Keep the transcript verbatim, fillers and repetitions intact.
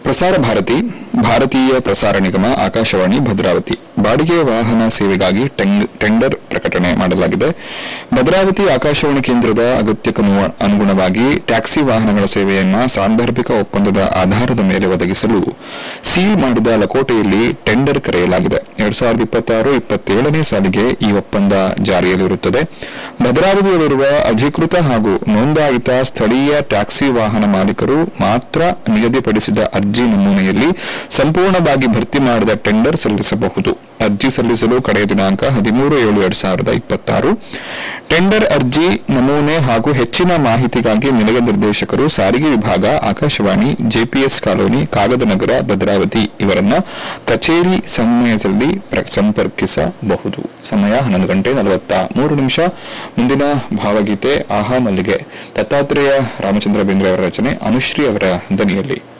ಪ್ರಸಾರ ಭಾರತಿ ಭಾರತೀಯ ಪ್ರಸಾರ ನಿಗಮ ಆಕಾಶವಾಣಿ ಭದ್ರಾವತಿ ಬಾಡಿಗೆ ವಾಹನ ಸೇವೆಗಾಗಿ ಟೆಂಡರ್ ಪ್ರಕಟಣೆ ಮಾಡಲಾಗಿದೆ. ಭದ್ರಾವತಿ ಆಕಾಶವಾಣಿ ಕೇಂದ್ರದ ಅಗತ್ಯಕ್ಕೆ ಅನುಗುಣವಾಗಿ ಟ್ಯಾಕ್ಸಿ ವಾಹನಗಳ ಸೇವೆಯನ್ನು ಸಾಂದರ್ಭಿಕ ಒಪ್ಪಂದದ ಆಧಾರದ ಮೇಲೆ ಒದಗಿಸಲು ಸೀಲ್ ಮಾಡಿದ ಲಕೋಟೆಯಲ್ಲಿ ಟೆಂಡರ್ ಕರೆಯಲಾಗಿದೆ. ಎರಡ್ ಸಾವಿರದ ಇಪ್ಪತ್ತಾರು ಇಪ್ಪತ್ತೇಳನೇ ಸಾಲಿಗೆ ಈ ಒಪ್ಪಂದ ಜಾರಿಯಲ್ಲಿರುತ್ತದೆ. ಭದ್ರಾವತಿಯಲ್ಲಿರುವ ಅಧಿಕೃತ ಹಾಗೂ ನೋಂದಾಯಿತ ಸ್ಥಳೀಯ ಟ್ಯಾಕ್ಸಿ ವಾಹನ ಮಾಲೀಕರು ಮಾತ್ರ ನಿಗದಿಪಡಿಸಿದ ಅರ್ಜಿ ನಮೂನೆಯಲ್ಲಿ ಸಂಪೂರ್ಣವಾಗಿ ಭರ್ತಿ ಮಾಡಿದ ಟೆಂಡರ್ ಸಲ್ಲಿಸಬಹುದು. ಅರ್ಜಿ ಸಲ್ಲಿಸಲು ಕಡೆಯ ದಿನಾಂಕ ಹದಿಮೂರು ಏಳು ಎರಡ್ ಸಾವಿರದ ಇಪ್ಪತ್ತಾರು. ಟೆಂಡರ್ ಅರ್ಜಿ ನಮೂನೆ ಹಾಗೂ ಹೆಚ್ಚಿನ ಮಾಹಿತಿಗಾಗಿ ನಿಲಯ ನಿರ್ದೇಶಕರು ಸಾರಿಗೆ ವಿಭಾಗ ಆಕಾಶವಾಣಿ ಜೆಪಿಎಸ್ ಕಾಲೋನಿ ಕಾಗದನಗರ ಭದ್ರಾವತಿ ಇವರನ್ನ ಕಚೇರಿ ಸಮಯದಲ್ಲಿ ಸಂಪರ್ಕಿಸಬಹುದು. ಸಮಯ ಹನ್ನೊಂದು ಗಂಟೆ ನಲವತ್ತ ಮೂರು ನಿಮಿಷ. ಮುಂದಿನ ಭಾವಗೀತೆ ಆಹಾ ಮಲ್ಲಿಗೆ ದತ್ತಾತ್ರೇಯ ರಾಮಚಂದ್ರ ಬೇಂದ್ರೆ ಅವರ ರಚನೆ, ಅನುಶ್ರೀ ಅವರ ದನಿಯಲ್ಲಿ.